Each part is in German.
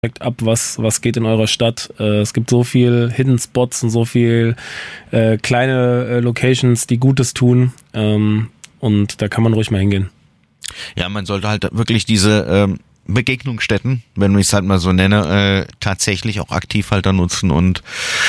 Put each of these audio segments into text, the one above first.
checkt ab, was geht in eurer Stadt. Es gibt so viel Hidden Spots und so viel kleine Locations, die Gutes tun. Und da kann man ruhig mal hingehen. Ja, man sollte halt wirklich diese Begegnungsstätten, wenn ich es halt mal so nenne, tatsächlich auch aktiv halt dann nutzen und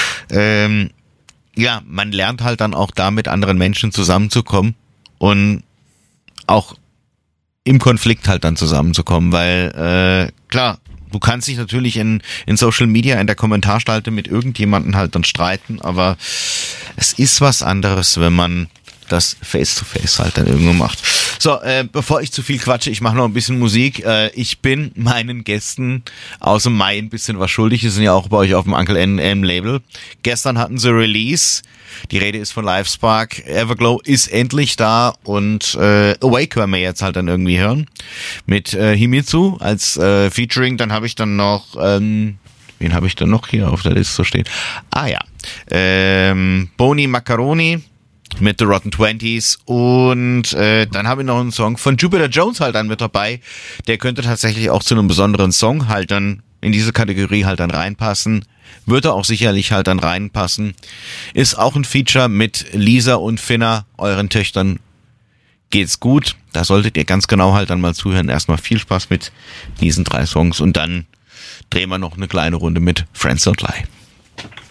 ja, man lernt halt dann auch da mit anderen Menschen zusammenzukommen und auch im Konflikt halt dann zusammenzukommen, weil klar, du kannst dich natürlich in Social Media, in der Kommentarspalte mit irgendjemanden halt dann streiten, aber es ist was anderes, wenn man das Face-to-Face halt dann irgendwo macht. So, bevor ich zu viel quatsche, ich mache noch ein bisschen Musik. Ich bin meinen Gästen aus dem Mai ein bisschen was schuldig. Die sind ja auch bei euch auf dem Uncle NM Label. Gestern hatten sie Release. Die Rede ist von Livespark. Everglow ist endlich da und Awake können wir jetzt halt dann irgendwie hören. Mit Himitsu als Featuring. Dann habe ich dann noch, wen habe ich dann noch hier auf der Liste stehen? Ah ja, Boni Macaroni mit The Rotten Twenties und dann habe ich noch einen Song von Jupiter Jones halt dann mit dabei. Der könnte tatsächlich auch zu einem besonderen Song halt dann in diese Kategorie halt dann reinpassen. Würde auch sicherlich halt dann reinpassen. Ist auch ein Feature mit Lisa und Finna, euren Töchtern. Geht's gut. Da solltet ihr ganz genau halt dann mal zuhören. Erstmal viel Spaß mit diesen 3 Songs und dann drehen wir noch eine kleine Runde mit Friends Don't Lie.